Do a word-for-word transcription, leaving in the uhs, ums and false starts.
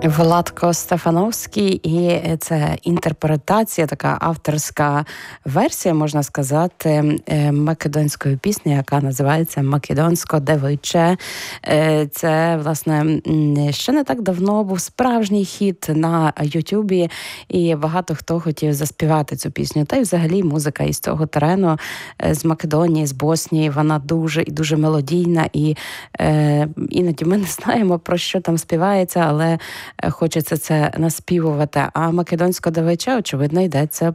Владко Стефановський, і це інтерпретація, така авторська версія, можна сказати, македонської пісні, яка називається «Македонсько девойче». Це, власне, ще не так давно був справжній хіт на Ютубі, і багато хто хотів заспівати цю пісню. Та й взагалі музика із цього терену, з Македонії, з Боснії, вона дуже і дуже мелодійна, і е, іноді ми не знаємо, про що там співається, але хочеться це наспівувати. А македонська девойче, очевидно, йдеться